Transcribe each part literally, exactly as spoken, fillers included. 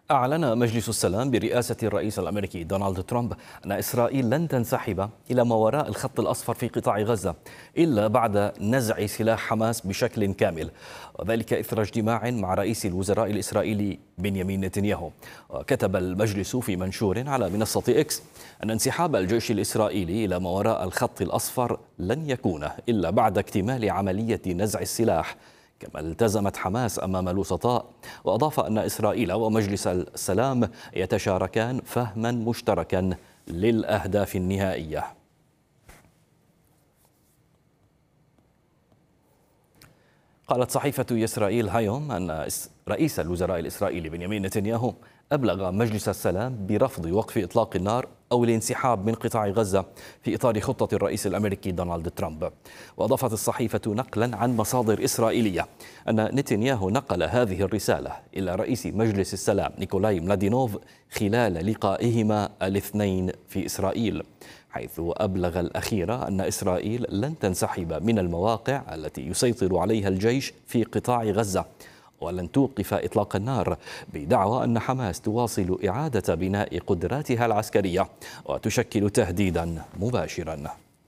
أعلن مجلس السلام برئاسة الرئيس الأمريكي دونالد ترامب أن إسرائيل لن تنسحب إلى ما وراء الخط الأصفر في قطاع غزة إلا بعد نزع سلاح حماس بشكل كامل، وذلك إثر اجتماع مع رئيس الوزراء الإسرائيلي بنيامين نتنياهو. وكتب المجلس في منشور على منصة إكس أن انسحاب الجيش الإسرائيلي إلى ما وراء الخط الأصفر لن يكون إلا بعد اكتمال عملية نزع السلاح، كما التزمت حماس أمام الوسطاء. وأضاف أن إسرائيل ومجلس السلام يتشاركان فهما مشتركا للأهداف النهائية. قالت صحيفة إسرائيل هايوم أن رئيس الوزراء الإسرائيلي بنيامين نتنياهو أبلغ مجلس السلام برفض وقف إطلاق النار أو الانسحاب من قطاع غزة في إطار خطة الرئيس الأمريكي دونالد ترامب. وأضافت الصحيفة نقلا عن مصادر إسرائيلية أن نتنياهو نقل هذه الرسالة إلى رئيس مجلس السلام نيكولاي ملادينوف خلال لقائهما الاثنين في إسرائيل، حيث أبلغ الأخير أن إسرائيل لن تنسحب من المواقع التي يسيطر عليها الجيش في قطاع غزة، ولن توقف إطلاق النار، بدعوى أن حماس تواصل إعادة بناء قدراتها العسكرية وتشكل تهديدا مباشرا.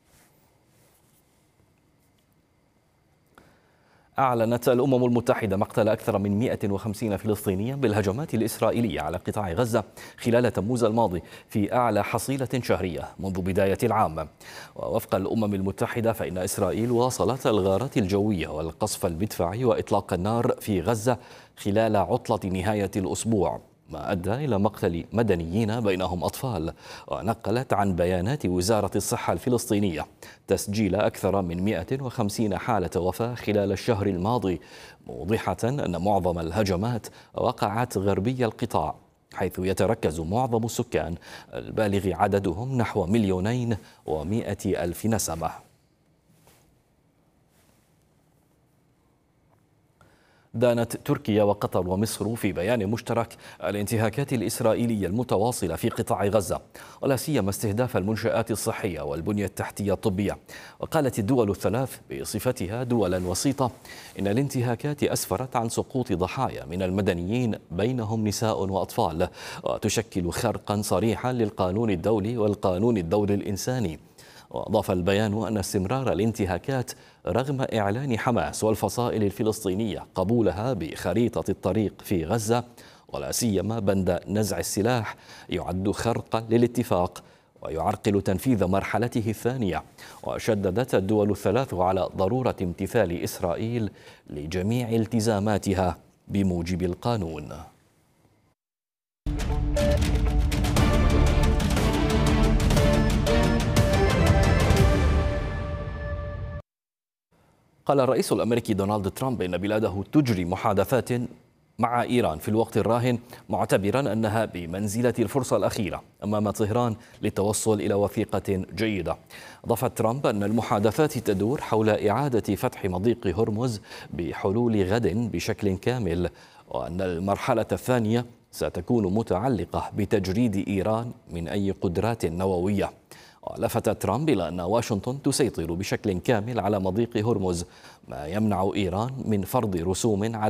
أعلنت الأمم المتحدة مقتل أكثر من مئة وخمسين فلسطينيا بالهجمات الإسرائيلية على قطاع غزة خلال تموز الماضي في أعلى حصيلة شهرية منذ بداية العام. ووفق الأمم المتحدة فإن إسرائيل واصلت الغارات الجوية والقصف المدفعي وإطلاق النار في غزة خلال عطلة نهاية الأسبوع، ما أدى إلى مقتل مدنيين بينهم أطفال. ونقلت عن بيانات وزارة الصحة الفلسطينية تسجيل أكثر من مئة وخمسين حالة وفاة خلال الشهر الماضي، موضحة أن معظم الهجمات وقعت غربي القطاع، حيث يتركز معظم السكان البالغ عددهم نحو مليونين ومئة ألف نسمة. دانت تركيا وقطر ومصر في بيان مشترك الانتهاكات الإسرائيلية المتواصلة في قطاع غزة، ولا سيما استهداف المنشآت الصحية والبنية التحتية الطبية. وقالت الدول الثلاث بصفتها دولا وسيطة إن الانتهاكات أسفرت عن سقوط ضحايا من المدنيين بينهم نساء وأطفال، وتشكل خرقا صريحا للقانون الدولي والقانون الدولي الإنساني. وأضاف البيان أن استمرار الانتهاكات رغم إعلان حماس والفصائل الفلسطينية قبولها بخريطة الطريق في غزة ولا سيما بند نزع السلاح يعد خرقا للاتفاق ويعرقل تنفيذ مرحلته الثانية. وشددت الدول الثلاث على ضرورة امتثال إسرائيل لجميع التزاماتها بموجب القانون. قال الرئيس الأمريكي دونالد ترامب إن بلاده تجري محادثات مع إيران في الوقت الراهن، معتبرا أنها بمنزلة الفرصة الأخيرة أمام طهران للتوصل إلى وثيقة جيدة. أضاف ترامب أن المحادثات تدور حول إعادة فتح مضيق هرمز بحلول غد بشكل كامل، وأن المرحلة الثانية ستكون متعلقة بتجريد إيران من أي قدرات نووية. ولفت ترامب إلى أن واشنطن تسيطر بشكل كامل على مضيق هرمز، ما يمنع إيران من فرض رسوم على